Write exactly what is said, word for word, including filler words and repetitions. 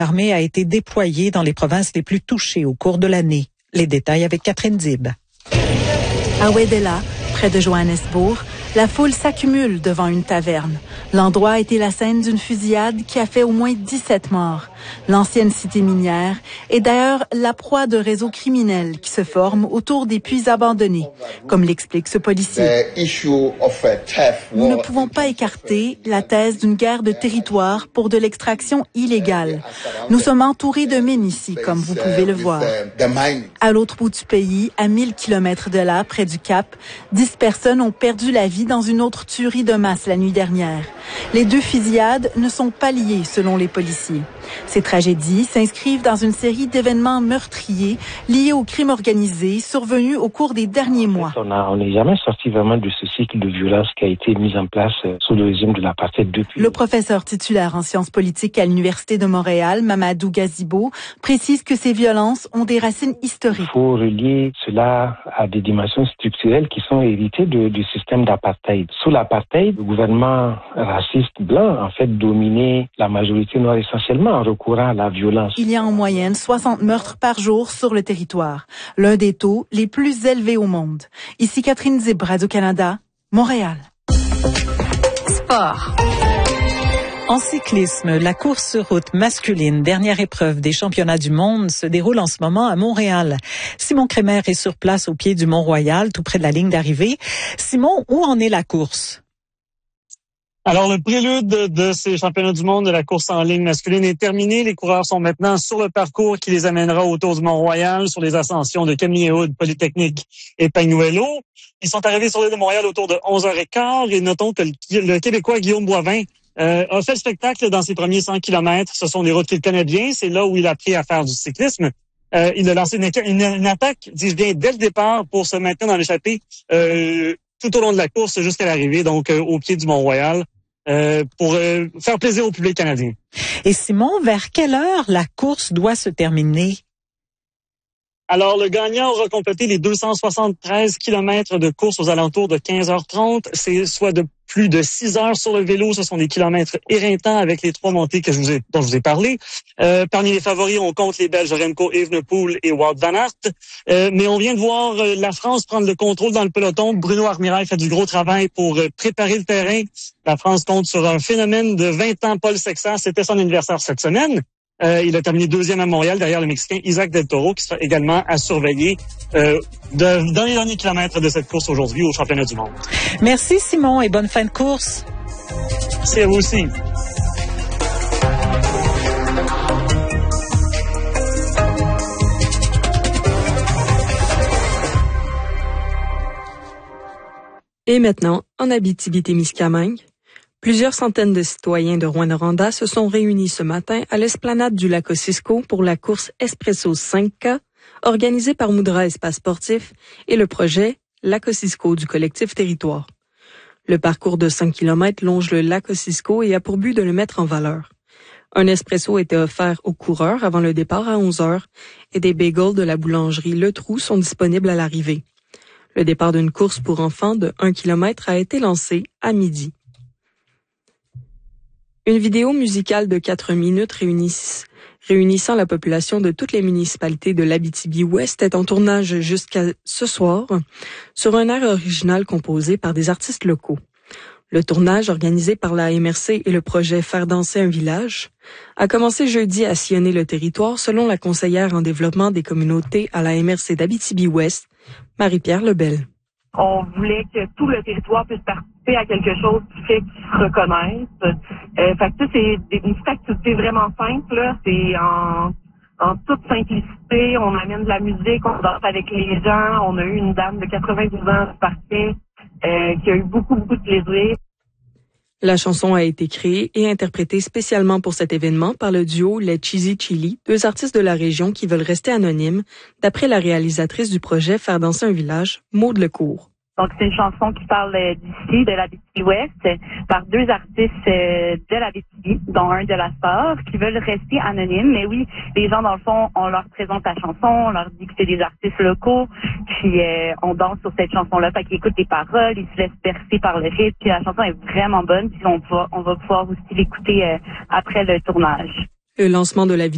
L'armée a été déployée dans les provinces les plus touchées au cours de l'année. Les détails avec Catherine Dib. À Wedella, près de Johannesburg, la foule s'accumule devant une taverne. L'endroit a été la scène d'une fusillade qui a fait au moins dix-sept morts. L'ancienne cité minière est d'ailleurs la proie de réseaux criminels qui se forment autour des puits abandonnés, comme l'explique ce policier. Nous ne pouvons pas écarter la thèse d'une guerre de territoire pour de l'extraction illégale. Nous sommes entourés de mines ici, comme vous pouvez le voir. À l'autre bout du pays, à mille kilomètres de là, près du Cap, dix personnes ont perdu la vie dans une autre tuerie de masse la nuit dernière. Les deux fusillades ne sont pas liées, selon les policiers. Ces tragédies s'inscrivent dans une série d'événements meurtriers liés au crime organisé survenus au cours des derniers mois. On n'est jamais sorti vraiment de ce cycle de violence qui a été mis en place sous le régime de l'apartheid depuis. Le professeur titulaire en sciences politiques à l'Université de Montréal, Mamadou Gazibo, précise que ces violences ont des racines historiques. Il faut relier cela à des dimensions structurelles qui sont héritées de, du système d'apartheid. Sous l'apartheid, le gouvernement raciste blanc en fait dominait la majorité noire essentiellement en recourant à la violence. Il y a en moyenne soixante meurtres par jour sur le territoire, l'un des taux les plus élevés au monde. Ici Catherine Dib, Radio-Canada, Montréal. Sport. En cyclisme, la course sur route masculine, dernière épreuve des championnats du monde, se déroule en ce moment à Montréal. Simon Crémer est sur place au pied du Mont-Royal, tout près de la ligne d'arrivée. Simon, où en est la course? Alors, le prélude de, de ces championnats du monde de la course en ligne masculine est terminé. Les coureurs sont maintenant sur le parcours qui les amènera autour du Mont-Royal, sur les ascensions de Camille-Hood, Polytechnique et Pagnuelo. Ils sont arrivés sur l'île de Montréal autour de onze heures quinze et notons que le, le Québécois Guillaume Boivin euh, a fait le spectacle dans ses premiers cent kilomètres. Ce sont des routes qu'il connaît bien. C'est là où il a appris à faire du cyclisme. Euh, il a lancé une, une, une attaque, dis-je bien, dès le départ pour se maintenir dans l'échappée euh, tout au long de la course jusqu'à l'arrivée, donc euh, au pied du Mont-Royal. Euh, pour euh, faire plaisir au public canadien. Et Simon, vers quelle heure la course doit se terminer? Alors, le gagnant aura complété les deux cent soixante-treize kilomètres de course aux alentours de quinze heures trente. C'est soit de plus de six heures sur le vélo. Ce sont des kilomètres éreintants avec les trois montées que je vous ai, dont je vous ai parlé. Euh, parmi les favoris, on compte les Belges Remco Evenepoel et Wout van Aert. Euh, mais on vient de voir euh, la France prendre le contrôle dans le peloton. Bruno Armirail fait du gros travail pour euh, préparer le terrain. La France compte sur un phénomène de vingt ans, Paul Sexas. C'était son anniversaire cette semaine. Euh, il a terminé deuxième à Montréal derrière le Mexicain Isaac Del Toro, qui sera également à surveiller euh, de, dans les derniers kilomètres de cette course aujourd'hui au championnat du monde. Merci Simon et bonne fin de course. Merci à vous aussi. Et maintenant, en Abitibi-Témiscamingue, plusieurs centaines de citoyens de Rouyn-Noranda se sont réunis ce matin à l'esplanade du lac Ossisco pour la course Espresso cinq K, organisée par Moudra Espace Sportif et le projet Lac Ossisco du collectif Territoire. Le parcours de cinq kilomètres longe le lac Ossisco et a pour but de le mettre en valeur. Un espresso était offert aux coureurs avant le départ à onze heures et des bagels de la boulangerie Le Trou sont disponibles à l'arrivée. Le départ d'une course pour enfants de un kilomètre a été lancé à midi. Une vidéo musicale de quatre minutes réunissant, réunissant la population de toutes les municipalités de l'Abitibi-Ouest est en tournage jusqu'à ce soir sur un air original composé par des artistes locaux. Le tournage, organisé par la M R C et le projet Faire danser un village, a commencé jeudi à sillonner le territoire selon la conseillère en développement des communautés à la M R C d'Abitibi-Ouest, Marie-Pierre Lebel. On voulait que tout le territoire puisse participer à quelque chose qui fait qu'ils se reconnaissent. Euh, fait que ça, c'est une petite activité vraiment simple, là. C'est en, en toute simplicité. On amène de la musique, on danse avec les gens. On a eu une dame de quatre-vingt-douze ans qui partait, euh, qui a eu beaucoup, beaucoup de plaisir. La chanson a été créée et interprétée spécialement pour cet événement par le duo Les Cheesy Chili, deux artistes de la région qui veulent rester anonymes, d'après la réalisatrice du projet Faire danser un village, Maude Lecourt. Donc, c'est une chanson qui parle d'ici, de l'Abitibi-Ouest, par deux artistes de l'Abitibi, dont un de la Star, qui veulent rester anonymes. Mais oui, les gens, dans le fond, on leur présente la chanson, on leur dit que c'est des artistes locaux, puis euh, on danse sur cette chanson-là, fait qu'ils écoutent les paroles, ils se laissent bercer par le rythme, puis la chanson est vraiment bonne, puis on va, on va pouvoir aussi l'écouter euh, après le tournage. Le lancement de la